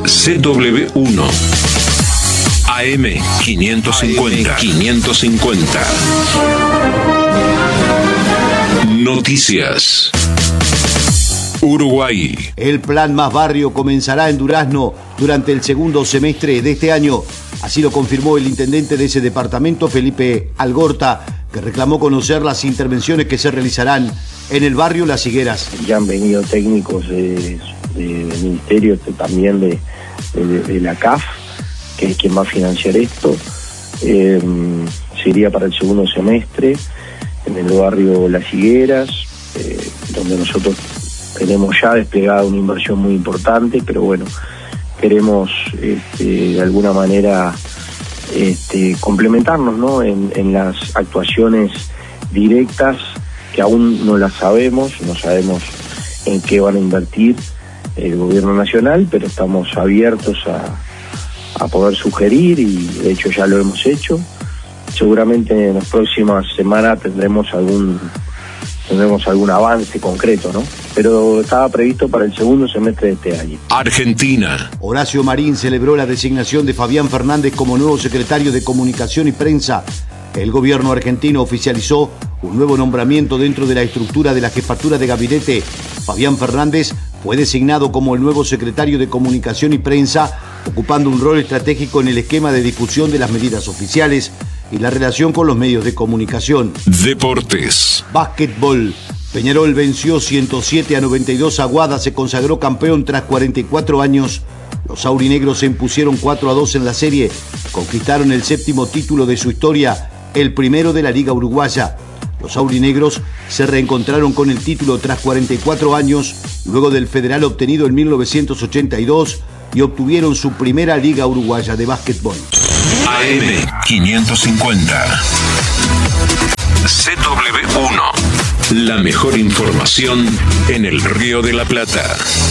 CW1 AM 550. Noticias. Uruguay. El plan Más Barrio comenzará en Durazno durante el segundo semestre de este año. Así lo confirmó el intendente de ese departamento, Felipe Algorta, que reclamó conocer las intervenciones que se realizarán en el barrio Las Higueras. Ya han venido técnicos del ministerio, también de la CAF, que es quien va a financiar esto. Sería para el segundo semestre en el barrio Las Higueras, donde nosotros tenemos ya desplegada una inversión muy importante, pero bueno, queremos de alguna manera complementarnos, ¿no? en las actuaciones directas que aún no las sabemos, no sabemos en qué van a invertir el gobierno nacional, pero estamos abiertos a poder sugerir, y de hecho ya lo hemos hecho. Seguramente en las próximas semanas tendremos algún avance concreto, ¿no? Pero estaba previsto para el segundo semestre de este año. Argentina. Horacio Marín celebró la designación de Fabián Fernández como nuevo secretario de Comunicación y Prensa. El gobierno argentino oficializó un nuevo nombramiento dentro de la estructura de la jefatura de gabinete. Fabián Fernández fue designado como el nuevo secretario de Comunicación y Prensa, ocupando un rol estratégico en el esquema de difusión de las medidas oficiales y la relación con los medios de comunicación. Deportes. Básquetbol. Peñarol venció 107-92 a Aguada, se consagró campeón tras 44 años. Los aurinegros se impusieron 4-2 en la serie, conquistaron el 7º título de su historia, el primero de la Liga Uruguaya. Los aurinegros se reencontraron con el título tras 44 años, luego del federal obtenido en 1982, y obtuvieron su primera Liga Uruguaya de básquetbol. AM 550. CW1. La mejor información en el Río de la Plata.